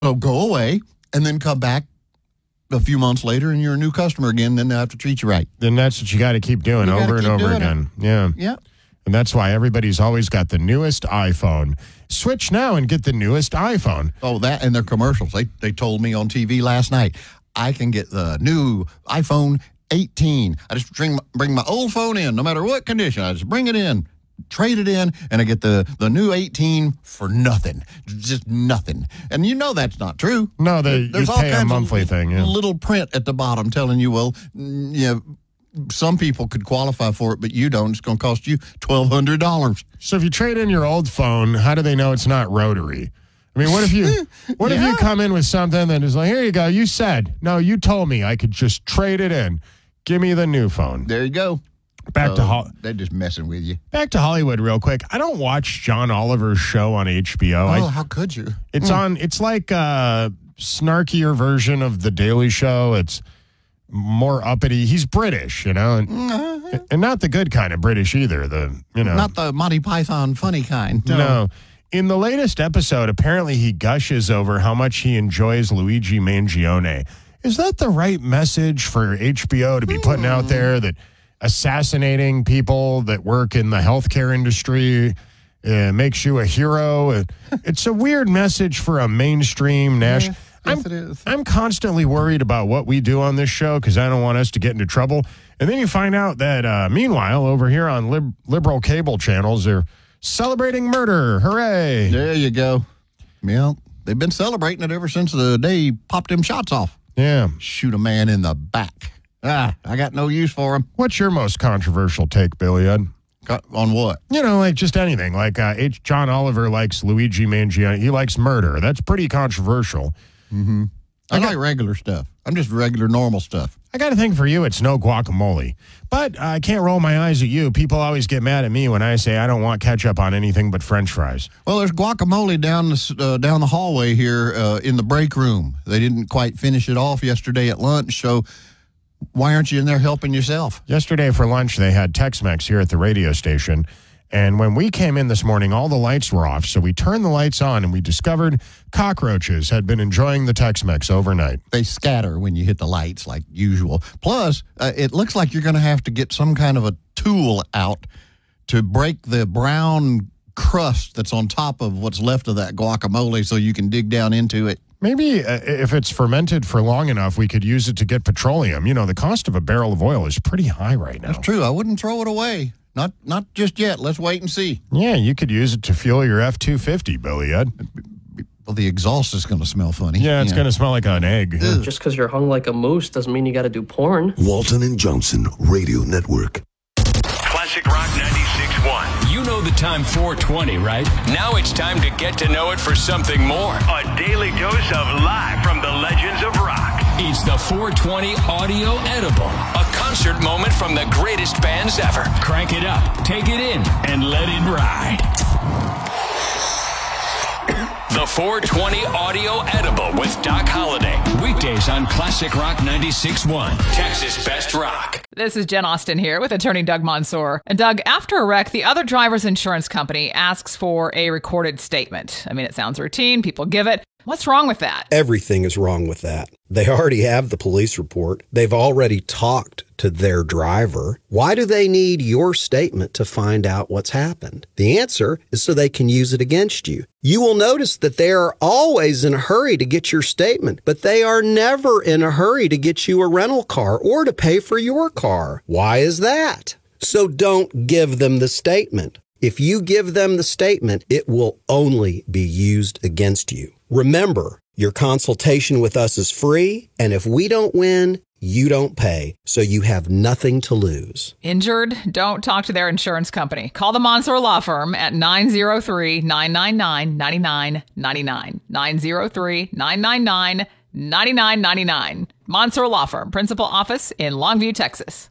So go away and then come back a few months later and you're a new customer again. Then they have to treat you right. Then that's what you got to keep doing over and over again. Yeah. Yeah. And that's why everybody's always got the newest iPhone. Switch now and get the newest iPhone. Oh, that and their commercials. They told me on TV last night, I can get the new iPhone 18. I just bring my old phone in, no matter what condition. I just bring it in, trade it in, and I get the new 18 for nothing. Just nothing. And you know that's not true. No, you pay a monthly thing. Yeah. Little print at the bottom telling you, well, some people could qualify for it, but you don't. It's going to cost you $1,200. So if you trade in your old phone, how do they know it's not rotary? I mean, what if you if you come in with something that is like, here you go, you said, no, you told me I could just trade it in. Give me the new phone. There you go. They're just messing with you. Back to Hollywood real quick. I don't watch John Oliver's show on HBO. Oh, how could you? It's like a snarkier version of The Daily Show. It's more uppity. He's British, and not the good kind of British either. Not the Monty Python funny kind. No. In the latest episode, apparently he gushes over how much he enjoys Luigi Mangione. Is that the right message for HBO to be putting out there, that assassinating people that work in the healthcare industry makes you a hero? It's a weird message for a mainstream national. Yes, it is. I'm constantly worried about what we do on this show because I don't want us to get into trouble. And then you find out that, meanwhile, over here on liberal cable channels, they're celebrating murder. Hooray. There you go. Yeah, they've been celebrating it ever since the day he popped them shots off. Yeah. Shoot a man in the back. I got no use for him. What's your most controversial take, Billy Ed? On what? Like just anything. Like John Oliver likes Luigi Mangione. He likes murder. That's pretty controversial. Mm-hmm. I like regular stuff. I'm just regular, normal stuff. I got a thing for you. It's no guacamole. But I can't roll my eyes at you. People always get mad at me when I say I don't want ketchup on anything but French fries. Well, there's guacamole down the hallway here in the break room. They didn't quite finish it off yesterday at lunch, so why aren't you in there helping yourself? Yesterday for lunch, they had Tex-Mex here at the radio station. And when we came in this morning, all the lights were off. So we turned the lights on and we discovered cockroaches had been enjoying the Tex-Mex overnight. They scatter when you hit the lights like usual. Plus, it looks like you're going to have to get some kind of a tool out to break the brown crust that's on top of what's left of that guacamole so you can dig down into it. Maybe if it's fermented for long enough, we could use it to get petroleum. The cost of a barrel of oil is pretty high right now. That's true. I wouldn't throw it away. Not just yet. Let's wait and see. Yeah, you could use it to fuel your F-250, Billy Ed. Well, the exhaust is going to smell funny. Yeah, it's going to smell like an egg. Ugh. Just because you're hung like a moose doesn't mean you got to do porn. Walton and Johnson Radio Network. Classic Rock 96.1. You know the time 420, right? Now it's time to get to know it for something more. A daily dose of live from the legends of rock. It's the 420 Audio Edible, a concert moment from the greatest bands ever. Crank it up, take it in, and let it ride. The 420 Audio Edible with Doc Holliday. Weekdays on Classic Rock 96.1, Texas Best Rock. This is Jen Austen here with attorney Doug Mansour. And Doug, after a wreck, the other driver's insurance company asks for a recorded statement. I mean, it sounds routine. People give it. What's wrong with that? Everything is wrong with that. They already have the police report. They've already talked to their driver. Why do they need your statement to find out what's happened? The answer is so they can use it against you. You will notice that they are always in a hurry to get your statement, but they are never in a hurry to get you a rental car or to pay for your car. Why is that? So don't give them the statement. If you give them the statement, it will only be used against you. Remember, your consultation with us is free, and if we don't win, you don't pay, so you have nothing to lose. Injured? Don't talk to their insurance company. Call the Mansour Law Firm at 903-999-9999. 903-999-9999. Mansour Law Firm, principal office in Longview, Texas.